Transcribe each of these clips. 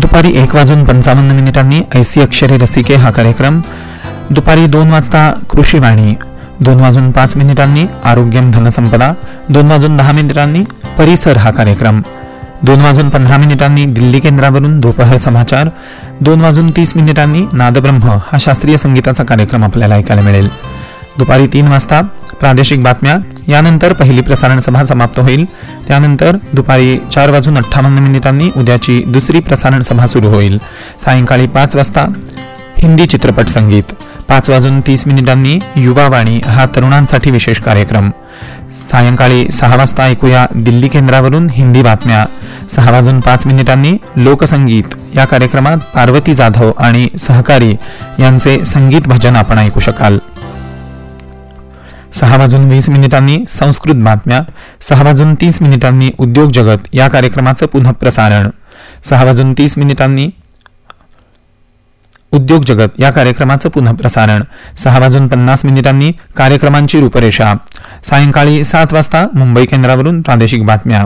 दुपारी 1:55 ऐसी अक्षरे रसिके हा कार्यक्रम. दुपारी 2 वाजता कृषीवाणी, 2:05 आरोग्यम धनसंपदा, 2:10 परिसर हा कार्यक्रम, 2:15 दिल्ली केंद्रावरून दोपहर समाचार, 2:30 नादब्रह्म हा शास्त्रीय संगीताचा कार्यक्रम आपल्याला ऐकायला मिळेल. दुपारी 3 वाजता प्रादेशिक बातम्या, यानंतर पहिली प्रसारण सभा समाप्त होईल. त्यानंतर दुपारी 4:58 उद्याची दुसरी प्रसारण सभा सुरू होईल. सायंकाळी 5 वाजता हिंदी चित्रपट संगीत, 5:30 युवावाणी हा तरुणांसाठी विशेष कार्यक्रम. सायंकाळी 6 वाजता ऐकूया दिल्ली केंद्रावरून हिंदी बातम्या. 6:05 लोकसंगीत या कार्यक्रमात पार्वती जाधव आणि सहकारी यांचे संगीत भजन आपण ऐकू शकाल. 6:20 संस्कृत बातम्या. 6:30 उद्योग जगत या कार्यक्रमाचं पुनःप्रसारण. 6:30 उद्योग जगत या कार्यक्रमाचं पुनःप्रसारण. 6:50 कार्यक्रमांची रूपरेषा. सायंकाळी 7 वाजता मुंबई केंद्रावरून प्रादेशिक बातम्या.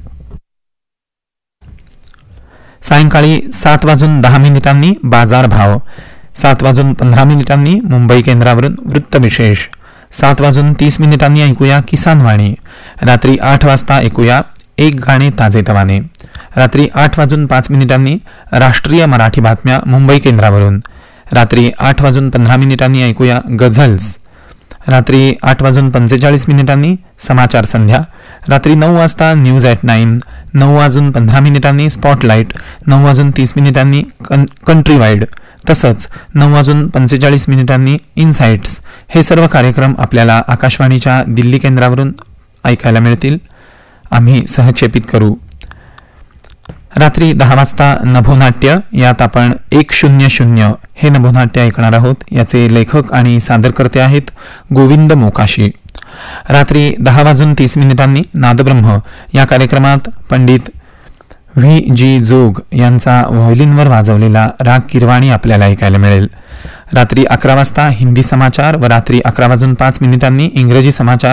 सायंकाळी 7:10 बाजार भाव. 7:15 मुंबई केंद्रावरून वृत्तविशेष. 7:30 ऐकूया किसान वाणी. रात्री 8 वाजता ऐकूया एक गाणे ताजेतवाने. रात्री 8:05 राष्ट्रीय मराठी बातम्या मुंबई केंद्रावरून. रात्री 8:15 ऐकूया गझल्स. रात्री 8:45 समाचार संध्या. रात्री 9 वाजता news at 9. 9:15 spotlight. 9:30 country wide. तसंच 9:45 इनसाइट्स. हे सर्व कार्यक्रम आपल्याला आकाशवाणीच्या दिल्ली केंद्रावरून ऐकायला मिळतील. आम्ही सहक्षेपित करू. रात्री 10 वाजता नभोनाट्य, यात आपण 100 हे नभोनाट्य ऐकणार आहोत. याचे लेखक आणि सादरकर्ते आहेत गोविंद मोकाशी. रात्री 10:30 नादब्रह्म या कार्यक्रमात पंडित व्ही. जोग यांचा व्हायोलिनवर वाजवलेला राग किरवाणी आपल्याला ऐकायला मिळेल. रात्री 11 वाजता हिंदी समाचार व रात्री 11:05 इंग्रजी समाचार